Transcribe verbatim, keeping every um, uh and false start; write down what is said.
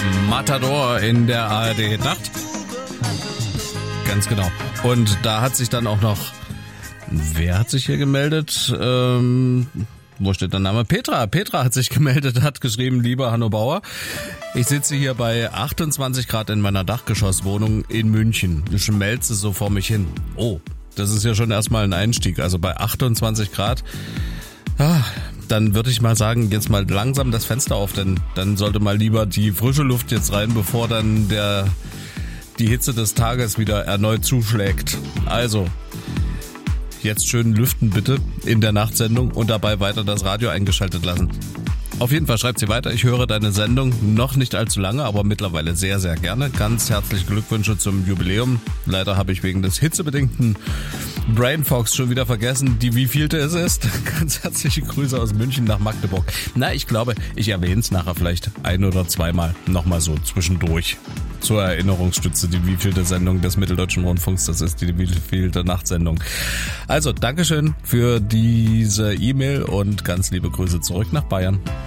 Matador in der A R D Nacht. Ganz genau. Und da hat sich dann auch noch, wer hat sich hier gemeldet? Ähm, wo steht der Name? Petra. Petra hat sich gemeldet, hat geschrieben, lieber Hanno Bauer, ich sitze hier bei achtundzwanzig Grad in meiner Dachgeschosswohnung in München. Ich schmelze so vor mich hin. Oh, das ist ja schon erstmal ein Einstieg. Also bei achtundzwanzig Grad, ah, dann würde ich mal sagen, jetzt mal langsam das Fenster auf, denn dann sollte mal lieber die frische Luft jetzt rein, bevor dann der die Hitze des Tages wieder erneut zuschlägt. Also, jetzt schön lüften bitte in der Nachtsendung und dabei weiter das Radio eingeschaltet lassen. Auf jeden Fall schreibt sie weiter, ich höre deine Sendung noch nicht allzu lange, aber mittlerweile sehr, sehr gerne. Ganz herzliche Glückwünsche zum Jubiläum. Leider habe ich wegen des hitzebedingten Brainfogs schon wieder vergessen, die wievielte es ist. Ganz herzliche Grüße aus München nach Magdeburg. Na, ich glaube, ich erwähne es nachher vielleicht ein oder zweimal nochmal so zwischendurch. Zur Erinnerungsstütze, die wievielte Sendung des Mitteldeutschen Rundfunks, das ist die wievielte Nachtsendung. Also, Dankeschön für diese E-Mail und ganz liebe Grüße zurück nach Bayern.